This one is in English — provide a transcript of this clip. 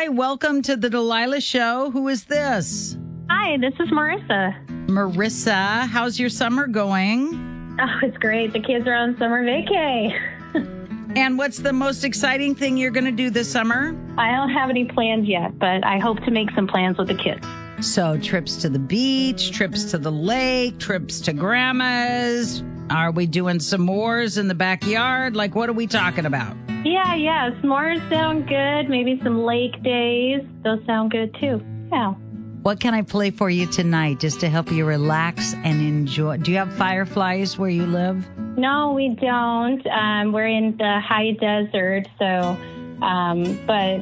Hi, welcome to the Delilah Show. Who is this? Hi, this is Marissa. Marissa, how's your summer going? Oh, it's great. The kids are on summer vacay. And what's the most exciting thing you're going to do this summer? I don't have any plans yet, but I hope to make some plans with the kids. So trips to the beach, trips to the lake, trips to grandma's. Are we doing s'mores in the backyard? Like, what are we talking about? Yeah. S'mores sound good. Maybe some lake days. Those sound good, too. Yeah. What can I play for you tonight just to help you relax and enjoy? Do you have fireflies where you live? No, we don't. We're in the high desert, so, but